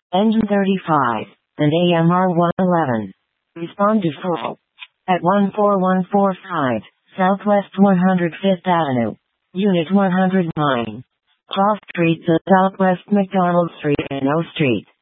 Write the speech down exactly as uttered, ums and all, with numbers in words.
Engine thirty-five, and A M R one eleven. Respond to full. At one four one four five, Southwest one hundred fifth Avenue. Unit one hundred nine. Cross Street to Southwest McDonald Street and O Street.